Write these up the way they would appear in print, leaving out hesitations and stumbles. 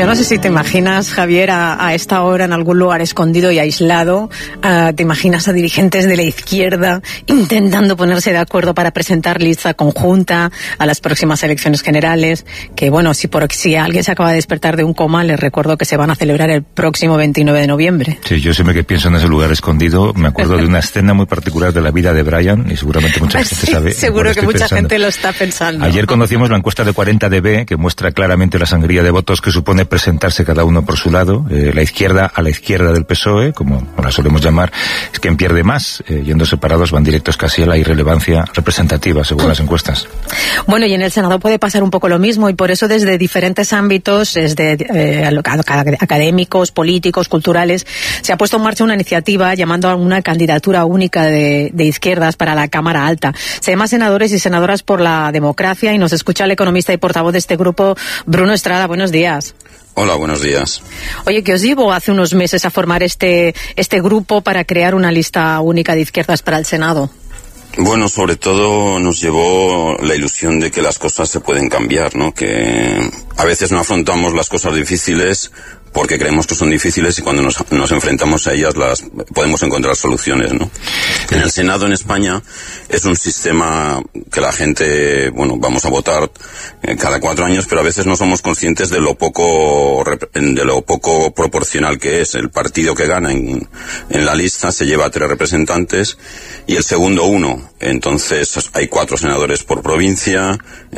Yo no sé si te imaginas, Javier, a esta hora en algún lugar escondido y aislado, te imaginas a dirigentes de la izquierda intentando ponerse de acuerdo para presentar lista conjunta a las próximas elecciones generales, que bueno, si alguien se acaba de despertar de un coma, les recuerdo que se van a celebrar el próximo 29 de noviembre. Sí, yo siempre que pienso en ese lugar escondido, me acuerdo de una escena muy particular de la vida de Brian, y seguramente mucha gente sabe. Seguro que mucha gente lo está pensando. Ayer conocimos la encuesta de 40DB, que muestra claramente la sangría de votos que supone presentarse cada uno por su lado. La izquierda a la izquierda del PSOE, como la solemos llamar, es quien pierde más. Yendo separados van directos casi a la irrelevancia representativa, según las encuestas. Bueno, y en el Senado puede pasar un poco lo mismo, y por eso desde diferentes ámbitos, desde académicos, políticos, culturales, se ha puesto en marcha una iniciativa llamando a una candidatura única de izquierdas para la Cámara Alta. Se llama Senadores y Senadoras por la Democracia, y nos escucha el economista y portavoz de este grupo, Bruno Estrada. Buenos días. Hola, buenos días. Oye, ¿qué os llevó hace unos meses a formar este grupo para crear una lista única de izquierdas para el Senado? Bueno, sobre todo nos llevó la ilusión de que las cosas se pueden cambiar, ¿no? Que a veces no afrontamos las cosas difíciles porque creemos que son difíciles, y cuando nos enfrentamos a ellas podemos encontrar soluciones, ¿no? En el Senado en España es un sistema que la gente, bueno, vamos a votar cada 4 años, pero a veces no somos conscientes de lo poco proporcional que es. El partido que gana en la lista se lleva 3 representantes y el segundo 1. Entonces hay 4 senadores por provincia,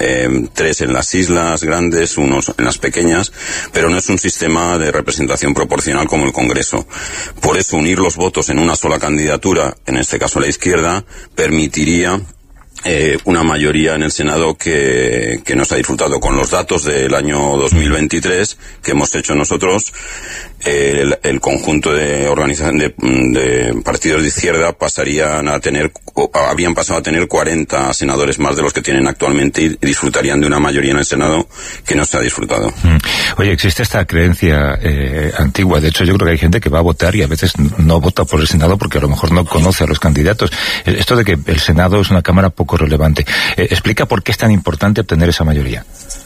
3 en las islas grandes, 1 en las pequeñas, pero no es un sistema de representación proporcional como el Congreso. Por eso unir los votos en una sola candidatura, en este caso la izquierda, permitiría una mayoría en el Senado que no se ha disfrutado. Con los datos del año 2023 que hemos hecho nosotros, el conjunto de partidos de izquierda habían pasado a tener 40 senadores más de los que tienen actualmente, y disfrutarían de una mayoría en el Senado que no se ha disfrutado. Oye, existe esta creencia antigua. De hecho, yo creo que hay gente que va a votar y a veces no vota por el Senado porque a lo mejor no conoce a los candidatos. Esto de que el Senado es una cámara poco relevante. ¿Explica por qué es tan importante obtener esa mayoría?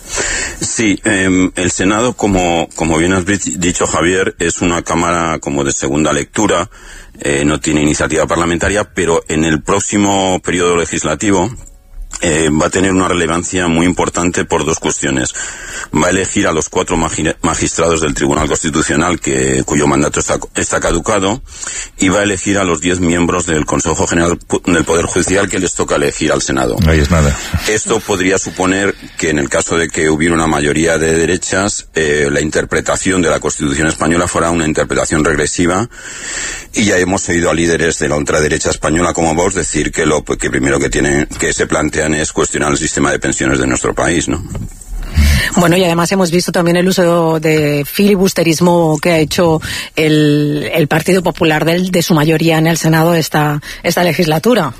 Sí, el Senado, como bien has dicho, Javier, es una cámara como de segunda lectura, no tiene iniciativa parlamentaria, pero en el próximo periodo legislativo va a tener una relevancia muy importante por 2 cuestiones. Va a elegir a los 4 magistrados del Tribunal Constitucional cuyo mandato está caducado, y va a elegir a los 10 miembros del Consejo General del Poder Judicial que les toca elegir al Senado. No es nada. Esto podría suponer que en el caso de que hubiera una mayoría de derechas, la interpretación de la Constitución española fuera una interpretación regresiva, y ya hemos oído a líderes de la ultraderecha española como Vox decir que lo primero que se plantean es cuestionar el sistema de pensiones de nuestro país, ¿no? Bueno, y además hemos visto también el uso de filibusterismo que ha hecho el Partido Popular de su mayoría en el Senado esta legislatura.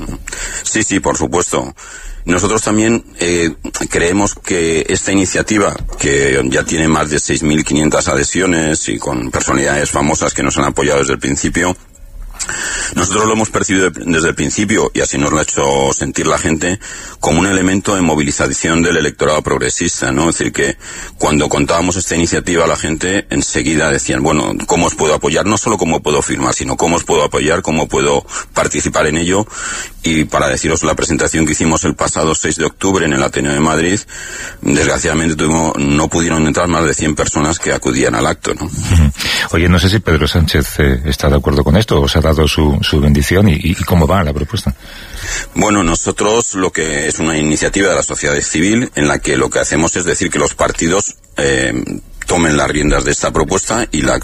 Sí, por supuesto. Nosotros también creemos que esta iniciativa, que ya tiene más de 6.500 adhesiones y con personalidades famosas que nos han apoyado desde el principio, nosotros lo hemos percibido desde el principio, y así nos lo ha hecho sentir la gente, como un elemento de movilización del electorado progresista, ¿no? Es decir, que cuando contábamos esta iniciativa, la gente enseguida decían, bueno, ¿cómo os puedo apoyar? No solo cómo puedo firmar, sino cómo os puedo apoyar, cómo puedo participar en ello. Y para deciros, la presentación que hicimos el pasado 6 de octubre en el Ateneo de Madrid, desgraciadamente no pudieron entrar más de 100 personas que acudían al acto, ¿no? Oye, no sé si Pedro Sánchez está de acuerdo con esto, o se ha dado su bendición, y cómo va la propuesta. Bueno, nosotros lo que es una iniciativa de la sociedad civil en la que lo que hacemos es decir que los partidos tomen las riendas de esta propuesta y la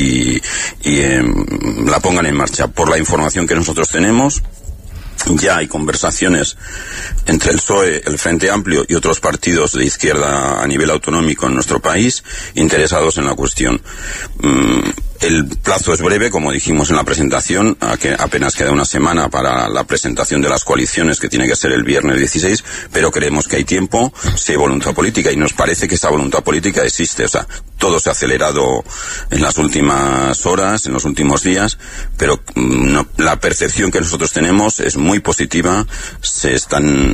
pongan en marcha. Por la información que nosotros tenemos, ya hay conversaciones entre el PSOE, el Frente Amplio y otros partidos de izquierda a nivel autonómico en nuestro país interesados en la cuestión. El plazo es breve, como dijimos en la presentación, que apenas queda una semana para la presentación de las coaliciones, que tiene que ser el viernes 16, pero creemos que hay tiempo, si hay voluntad política, y nos parece que esa voluntad política existe. O sea, todo se ha acelerado en las últimas horas, en los últimos días, pero la percepción que nosotros tenemos es muy positiva.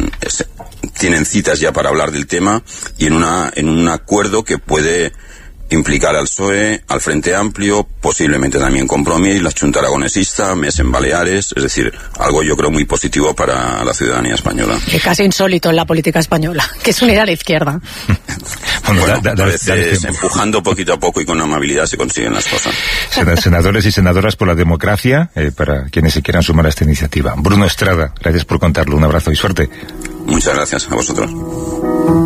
Tienen citas ya para hablar del tema, y en un acuerdo que puede implicar al PSOE, al Frente Amplio, posiblemente también Compromís, la Junta Aragonesista, MES en Baleares, es decir, algo yo creo muy positivo para la ciudadanía española. Que casi insólito en la política española, que es unir a la izquierda. Bueno, a veces empujando poquito a poco y con amabilidad se consiguen las cosas. Senadores y senadoras por la democracia, para quienes se quieran sumar a esta iniciativa. Bruno Estrada, gracias por contarlo, un abrazo y suerte. Muchas gracias a vosotros.